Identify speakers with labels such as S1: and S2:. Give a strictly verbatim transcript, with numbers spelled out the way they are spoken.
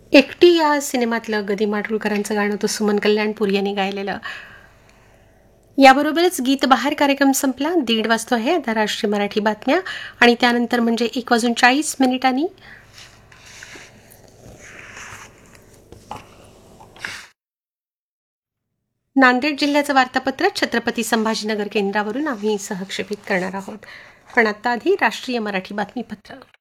S1: एकटी या सिनेमातलं गदी माडगूळकरांचं गाणं होतं सुमन कल्याणपूर यांनी गायलेलं. याबरोबरच गीत बहार कार्यक्रम संपला. दीड वाजता आहे आता राष्ट्रीय मराठी बातम्या आणि त्यानंतर म्हणजे एक वाजून चाळीस मिनिटांनी नांदेड जिल्ह्याचं वार्तापत्र छत्रपती संभाजीनगर केंद्रावरून आम्ही सहक्षेपित करणार आहोत. पण आता आधी राष्ट्रीय मराठी बातमीपत्र.